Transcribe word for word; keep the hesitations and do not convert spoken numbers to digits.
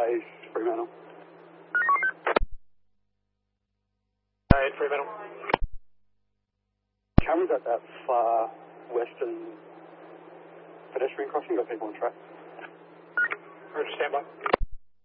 base, Fremantle. eight, Fremantle. Cameras at that far western pedestrian crossing, got people on track. Roger, stand by.